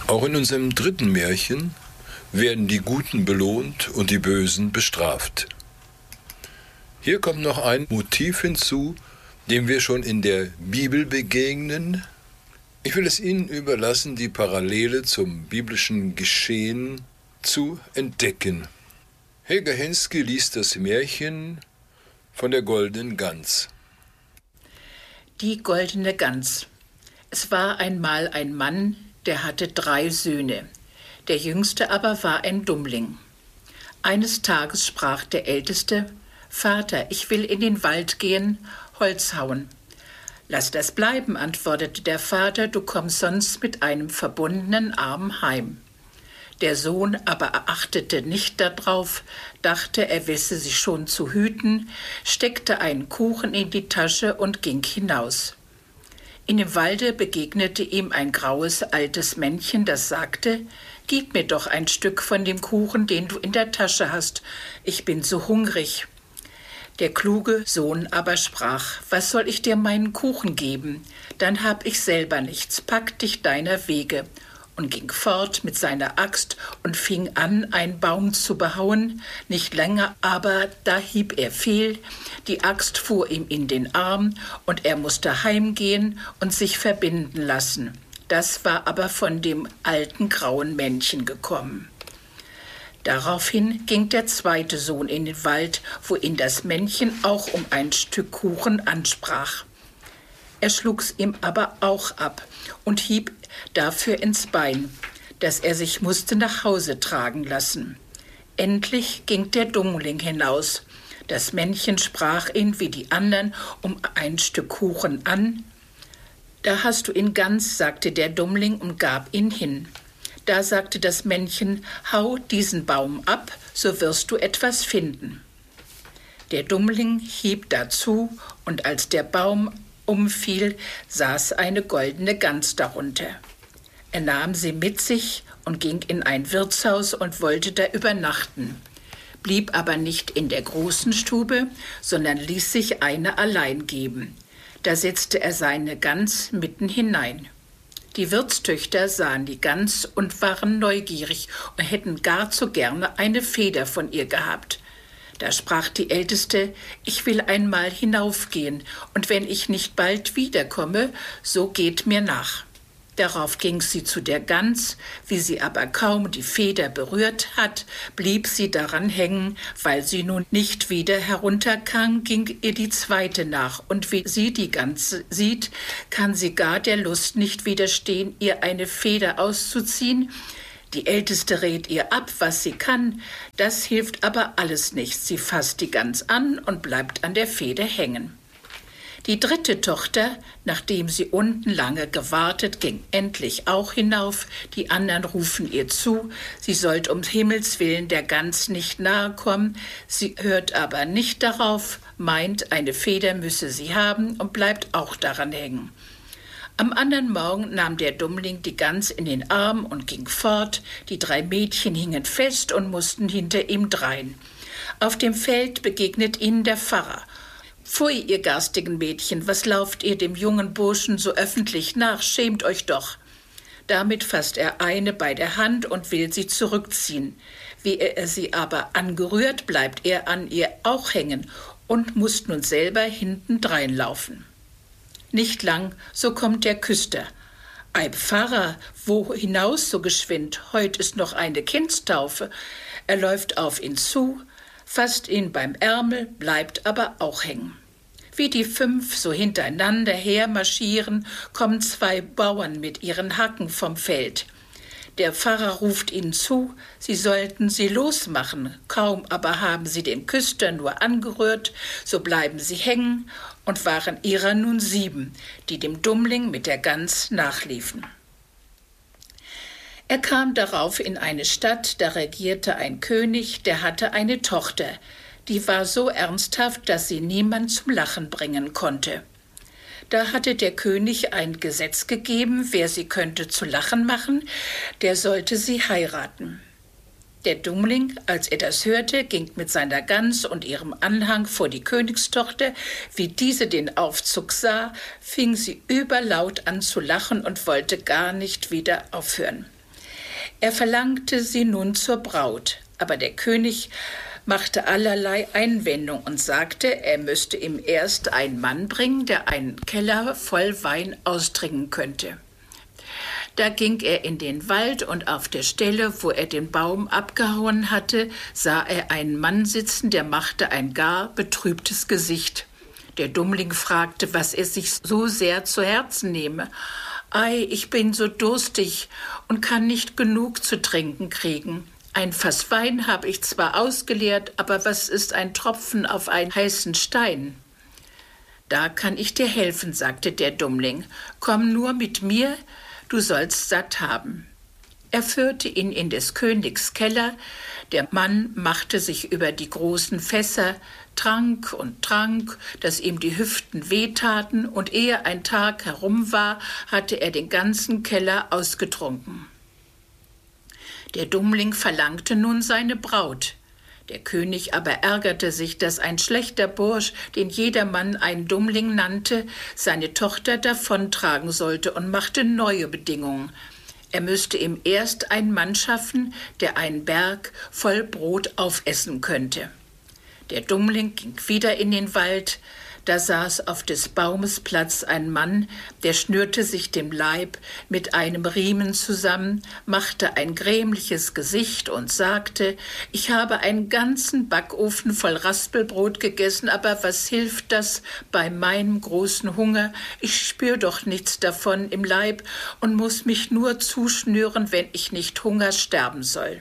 Auch in unserem dritten Märchen werden die Guten belohnt und die Bösen bestraft. Hier kommt noch ein Motiv hinzu, dem wir schon in der Bibel begegnen. Ich will es Ihnen überlassen, die Parallele zum biblischen Geschehen zu entdecken. Helga Henske liest das Märchen von der goldenen Gans. Die goldene Gans. Es war einmal ein Mann, der hatte 3 Söhne. Der jüngste aber war ein Dummling. Eines Tages sprach der Älteste: »Vater, ich will in den Wald gehen, Holz hauen.« »Lass das bleiben«, antwortete der Vater, »du kommst sonst mit einem verbundenen Arm heim.« Der Sohn aber achtete nicht darauf, dachte, er wisse sich schon zu hüten, steckte einen Kuchen in die Tasche und ging hinaus. In dem Walde begegnete ihm ein graues altes Männchen, das sagte: »Gib mir doch ein Stück von dem Kuchen, den du in der Tasche hast, ich bin so hungrig.« Der kluge Sohn aber sprach: »Was soll ich dir meinen Kuchen geben? Dann hab ich selber nichts, pack dich deiner Wege.« Und ging fort mit seiner Axt und fing an, einen Baum zu behauen. Nicht länger aber, da hieb er fehl, die Axt fuhr ihm in den Arm und er musste heimgehen und sich verbinden lassen. Das war aber von dem alten grauen Männchen gekommen. Daraufhin ging der zweite Sohn in den Wald, wo ihn das Männchen auch um ein Stück Kuchen ansprach. Er schlug's ihm aber auch ab und hieb dafür ins Bein, dass er sich musste nach Hause tragen lassen. Endlich ging der Dummling hinaus. Das Männchen sprach ihn wie die anderen um ein Stück Kuchen an. »Da hast du ihn ganz«, sagte der Dummling und gab ihn hin. Da sagte das Männchen: »Hau diesen Baum ab, so wirst du etwas finden.« Der Dummling hieb dazu, und als der Baum umfiel, saß eine goldene Gans darunter. Er nahm sie mit sich und ging in ein Wirtshaus und wollte da übernachten, blieb aber nicht in der großen Stube, sondern ließ sich eine allein geben. Da setzte er seine Gans mitten hinein. Die Wirtstöchter sahen die Gans und waren neugierig und hätten gar zu gerne eine Feder von ihr gehabt. Da sprach die Älteste: »Ich will einmal hinaufgehen, und wenn ich nicht bald wiederkomme, so geht mir nach.« Darauf ging sie zu der Gans, wie sie aber kaum die Feder berührt hat, blieb sie daran hängen. Weil sie nun nicht wieder herunterkam, ging ihr die zweite nach, und wie sie die Gans sieht, kann sie gar der Lust nicht widerstehen, ihr eine Feder auszuziehen. Die Älteste rät ihr ab, was sie kann, das hilft aber alles nichts. Sie fasst die Gans an und bleibt an der Feder hängen. Die dritte Tochter, nachdem sie unten lange gewartet, ging endlich auch hinauf. Die anderen rufen ihr zu, sie sollt um Himmels willen der Gans nicht nahe kommen. Sie hört aber nicht darauf, meint, eine Feder müsse sie haben und bleibt auch daran hängen. Am anderen Morgen nahm der Dummling die Gans in den Arm und ging fort. Die 3 Mädchen hingen fest und mussten hinter ihm drein. Auf dem Feld begegnet ihnen der Pfarrer. »Pfui, ihr garstigen Mädchen, was lauft ihr dem jungen Burschen so öffentlich nach? Schämt euch doch!« Damit fasst er eine bei der Hand und will sie zurückziehen. Wie er sie aber angerührt, bleibt er an ihr auch hängen und muss nun selber hintendrein laufen. Nicht lang, so kommt der Küster. »Ei, Pfarrer, wo hinaus so geschwind? Heut ist noch eine Kindstaufe.« Er läuft auf ihn zu, fasst ihn beim Ärmel, bleibt aber auch hängen. Wie die 5 so hintereinander hermarschieren, kommen 2 Bauern mit ihren Hacken vom Feld. Der Pfarrer ruft ihnen zu, sie sollten sie losmachen. Kaum aber haben sie den Küster nur angerührt, so bleiben sie hängen und waren ihrer nun 7, die dem Dummling mit der Gans nachliefen. Er kam darauf in eine Stadt, da regierte ein König, der hatte eine Tochter, die war so ernsthaft, dass sie niemand zum Lachen bringen konnte. Da hatte der König ein Gesetz gegeben, wer sie könnte zu lachen machen, der sollte sie heiraten. Der Dummling, als er das hörte, ging mit seiner Gans und ihrem Anhang vor die Königstochter. Wie diese den Aufzug sah, fing sie überlaut an zu lachen und wollte gar nicht wieder aufhören. Er verlangte sie nun zur Braut, aber der König machte allerlei Einwendung und sagte, er müsste ihm erst einen Mann bringen, der einen Keller voll Wein austrinken könnte. Da ging er in den Wald und auf der Stelle, wo er den Baum abgehauen hatte, sah er einen Mann sitzen, der machte ein gar betrübtes Gesicht. Der Dummling fragte, was er sich so sehr zu Herzen nehme. »Ei, ich bin so durstig und kann nicht genug zu trinken kriegen. Ein Fass Wein habe ich zwar ausgeleert, aber was ist ein Tropfen auf einen heißen Stein?« »Da kann ich dir helfen«, sagte der Dummling. »Komm nur mit mir, du sollst satt haben.« Er führte ihn in des Königs Keller. Der Mann machte sich über die großen Fässer, trank und trank, dass ihm die Hüften wehtaten, und ehe ein Tag herum war, hatte er den ganzen Keller ausgetrunken. Der Dummling verlangte nun seine Braut. Der König aber ärgerte sich, dass ein schlechter Bursch, den jedermann einen Dummling nannte, seine Tochter davontragen sollte, und machte neue Bedingungen. Er müsste ihm erst einen Mann schaffen, der einen Berg voll Brot aufessen könnte. Der Dummling ging wieder in den Wald. Da saß auf des Baumes Platz ein Mann, der schnürte sich den Leib mit einem Riemen zusammen, machte ein grämliches Gesicht und sagte, ich habe einen ganzen Backofen voll Raspelbrot gegessen, aber was hilft das bei meinem großen Hunger? Ich spür doch nichts davon im Leib und muss mich nur zuschnüren, wenn ich nicht Hunger sterben soll.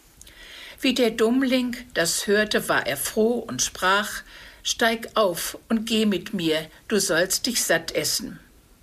Wie der Dummling das hörte, war er froh und sprach, »Steig auf und geh mit mir, du sollst dich satt essen.«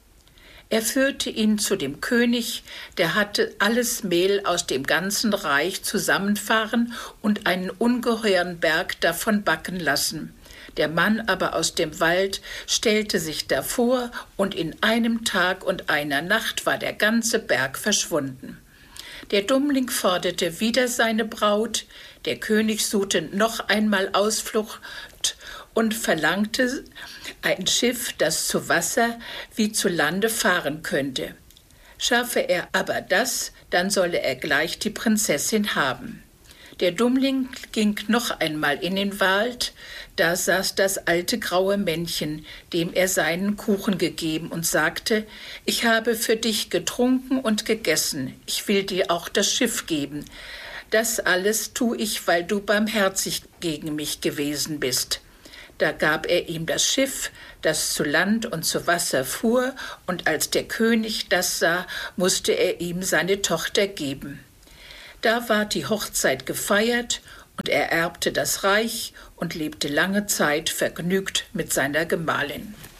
Er führte ihn zu dem König, der hatte alles Mehl aus dem ganzen Reich zusammenfahren und einen ungeheuren Berg davon backen lassen. Der Mann aber aus dem Wald stellte sich davor, und in einem Tag und einer Nacht war der ganze Berg verschwunden. Der Dummling forderte wieder seine Braut, der König suchte noch einmal Ausflucht und verlangte ein Schiff, das zu Wasser wie zu Lande fahren könnte. Schaffe er aber das, dann solle er gleich die Prinzessin haben. Der Dummling ging noch einmal in den Wald, da saß das alte graue Männchen, dem er seinen Kuchen gegeben, und sagte, ich habe für dich getrunken und gegessen, ich will dir auch das Schiff geben. Das alles tu ich, weil du barmherzig gegen mich gewesen bist. Da gab er ihm das Schiff, das zu Land und zu Wasser fuhr, und als der König das sah, musste er ihm seine Tochter geben. Da war die Hochzeit gefeiert, und er erbte das Reich und lebte lange Zeit vergnügt mit seiner Gemahlin.